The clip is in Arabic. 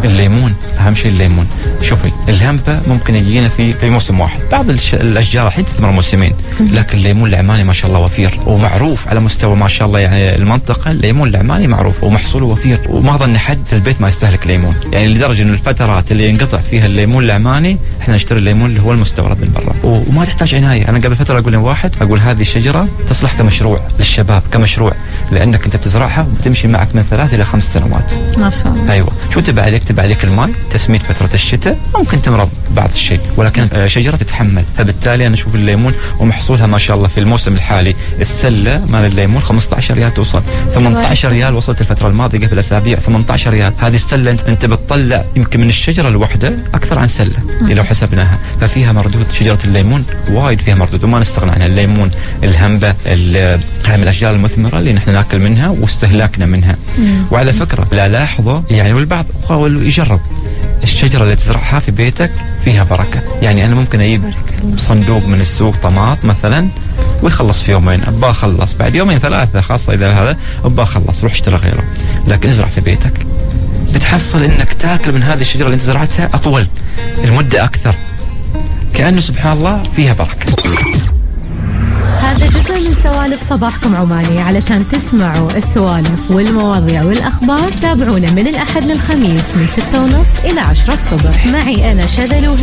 الليمون اهم شيء. الليمون شوفي الهمبة ممكن يجينا في موسم واحد، بعض الاشجار الحين تثمر موسمين، لكن الليمون العماني ما شاء الله وفير ومعروف على مستوى ما شاء الله يعني المنطقة. الليمون العماني معروف ومحصوله وفير، وما ظن حد في البيت ما يستهلك ليمون، يعني لدرجة انه الفترات اللي ينقطع فيها الليمون العماني احنا نشتري الليمون اللي هو المستورد من برا، وما تحتاج عناية. انا قبل فترة اقول لواحد، اقول هذه الشجرة تصلح كمشروع للشباب، كمشروع، لانك انت بتزرعها وبتمشي معك من 3 إلى 5 سنوات. ما شاء الله. ايوه. شو تبع عليك الماء، تسميد فترة الشتاء، ممكن تمرض بعض الشيء، ولكن شجرة تتحمل. فبالتالي انا اشوف الليمون ومحصولها ما شاء الله في الموسم الحالي، السلة مال الليمون 15 ريال توصل، 18 ريال وصلت الفترة الماضية قبل اسابيع، 18 ريال. هذه السلة انت بتطلع يمكن من الشجرة الواحدة اكثر عن سلة لو حسبناها، ففيها مردود. شجرة الليمون وايد فيها مردود وما نستغنى عنها. الليمون، الهمبة، هاي من الاشجار المثمرة اللي نحن ناكل منها واستهلاكنا منها. وعلى فكرة لا لاحظوا يعني، والبعض يحاول يجرب الشجرة اللي تزرعها في بيتك فيها بركة. يعني أنا ممكن أجيب صندوق من السوق طماط مثلا ويخلص في يومين، أبغى أخلص بعد يومين 3، خاصة إذا هذا أبغى أخلص، روح اشتري غيره. لكن ازرع في بيتك بتحصل إنك تاكل من هذه الشجرة اللي أنت زرعتها أطول، المدة أكثر، كأنه سبحان الله فيها بركة. هذا جزء من سوالف صباحكم عماني. علشان تسمعوا السوالف والمواضيع والأخبار تابعونا من الأحد للخميس من 6:30 إلى 10 الصبح. معي أنا شذلو.